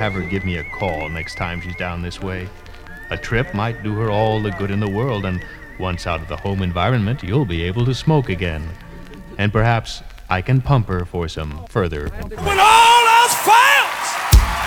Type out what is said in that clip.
have her give me a call next time she's down this way. A trip might do her all the good in the world, and once out of the home environment, you'll be able to smoke again. And perhaps I can pump her for some further information.